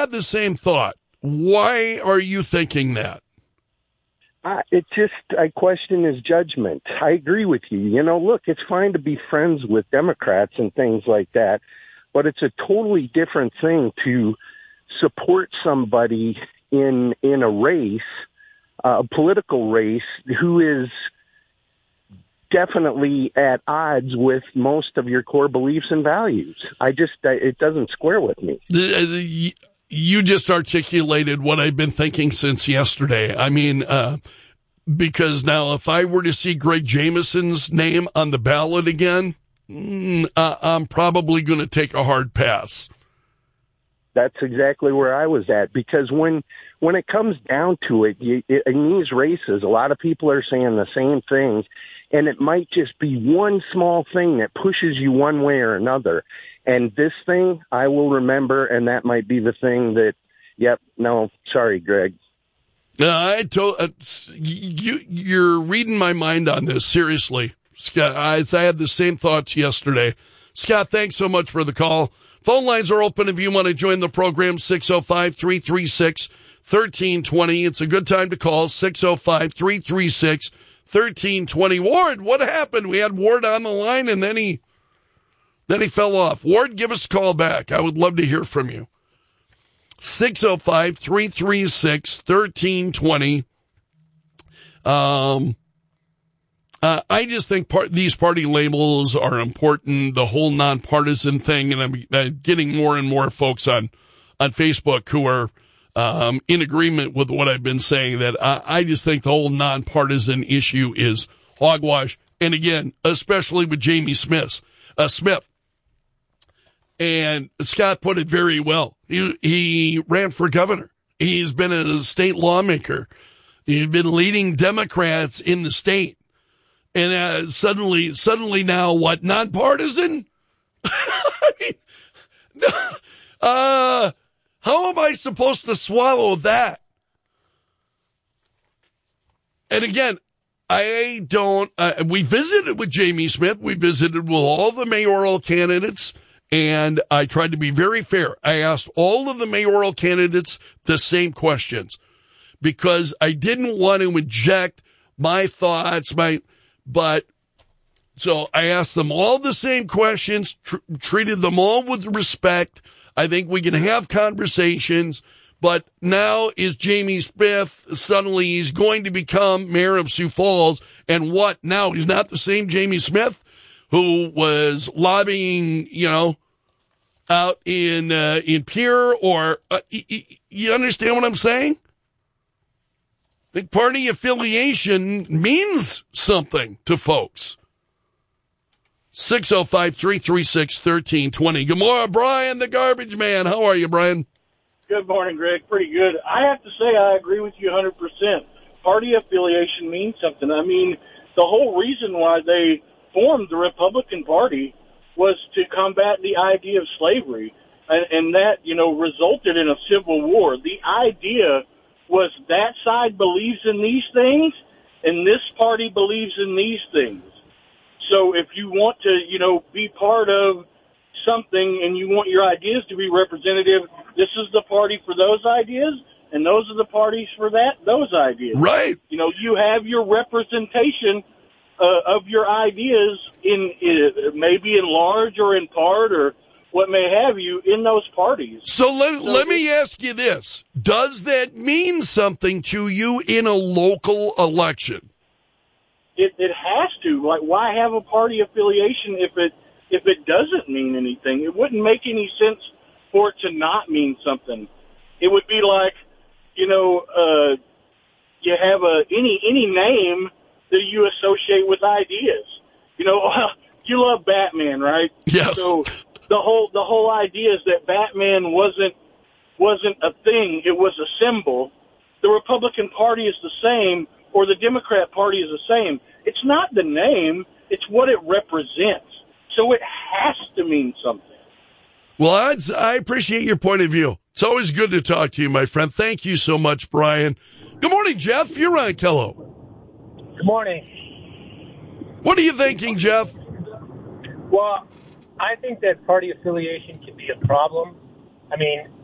had the same thought. Why are you thinking that? I question his judgment. I agree with you. Look, it's fine to be friends with Democrats and things like that, but it's a totally different thing to support somebody in a race, a political race, who is definitely at odds with most of your core beliefs and values. It doesn't square with me. You just articulated what I've been thinking since yesterday. I mean, because now if I were to see Greg Jameson's name on the ballot again, I'm probably going to take a hard pass. That's exactly where I was at, because when it comes down to it, in these races, a lot of people are saying the same things, and it might just be one small thing that pushes you one way or another. And this thing I will remember, and that might be the thing that, sorry, Greg. You're reading my mind on this, seriously. Scott, I had the same thoughts yesterday. Scott, thanks so much for the call. Phone lines are open if you want to join the program, 605-336-1320. It's a good time to call, 605-336-1320. Ward, what happened? We had Ward on the line, and then he fell off. Ward, give us a call back. I would love to hear from you. 605-336-1320. I just think these party labels are important, the whole nonpartisan thing, and I'm getting more and more folks on Facebook who are in agreement with what I've been saying, that I just think the whole nonpartisan issue is hogwash. And again, especially with Jamie Smith. And Scott put it very well. He ran for governor. He's been a state lawmaker. He's been leading Democrats in the state. And suddenly now, what, nonpartisan? I mean, how am I supposed to swallow that? And again, we visited with Jamie Smith. We visited with all the mayoral candidates, and I tried to be very fair. I asked all of the mayoral candidates the same questions because I didn't want to inject my thoughts, so I asked them all the same questions, treated them all with respect. I think we can have conversations, but now is Jamie Smith, suddenly he's going to become mayor of Sioux Falls, and what now? He's not the same Jamie Smith who was lobbying, out in Pierre, or you understand what I'm saying? I think party affiliation means something to folks. 605-336-1320. Good morning, Brian, the garbage man. How are you, Brian? Good morning, Greg. Pretty good. I have to say I agree with you 100%. Party affiliation means something. I mean, the whole reason why they formed the Republican Party was to combat the idea of slavery, and that, resulted in a civil war. The idea was that side believes in these things, and this party believes in these things. So if you want to, be part of something and you want your ideas to be representative, this is the party for those ideas, and those are the parties for those ideas. Right. You have your representation of your ideas in maybe in large or in part or what may have you in those parties. So let me ask you this. Does that mean something to you in a local election? It has to. Like, why have a party affiliation if it doesn't mean anything? It wouldn't make any sense for it to not mean something. It would be like, you have any name that you associate with ideas. You love Batman, right? Yes. So the whole idea is that Batman wasn't a thing; it was a symbol. The Republican Party is the same, or the Democrat Party is the same. It's not the name; it's what it represents. So it has to mean something. Well, I appreciate your point of view. It's always good to talk to you, my friend. Thank you so much, Brian. Good morning, Jeff. You're on Kello. Good morning. What are you thinking, Jeff? Well, I think that party affiliation can be a problem. I mean,